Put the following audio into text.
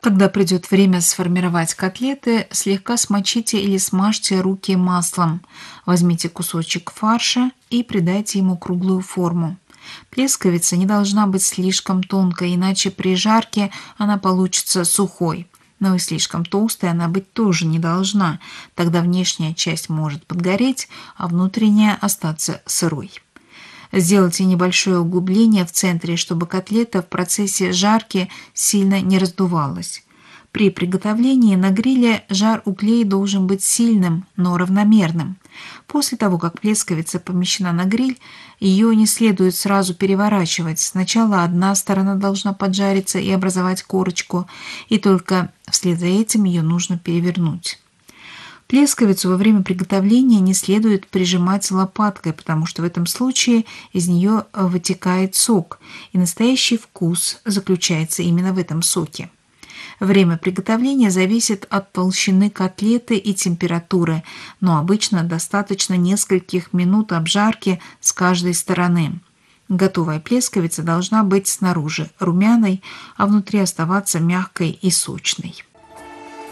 Когда придет время сформировать котлеты, слегка смочите или смажьте руки маслом. Возьмите кусочек фарша и придайте ему круглую форму. Плесковица не должна быть слишком тонкой, иначе при жарке она получится сухой. Но и слишком толстой она быть тоже не должна, тогда внешняя часть может подгореть, а внутренняя остаться сырой. Сделайте небольшое углубление в центре, чтобы котлета в процессе жарки сильно не раздувалась. При приготовлении на гриле жар углей должен быть сильным, но равномерным. После того, как плесковица помещена на гриль, ее не следует сразу переворачивать. Сначала одна сторона должна поджариться и образовать корочку, и только вслед за этим ее нужно перевернуть. Плесковицу во время приготовления не следует прижимать лопаткой, потому что в этом случае из нее вытекает сок, и настоящий вкус заключается именно в этом соке. Время приготовления зависит от толщины котлеты и температуры, но обычно достаточно нескольких минут обжарки с каждой стороны. Готовая плесковица должна быть снаружи румяной, а внутри оставаться мягкой и сочной.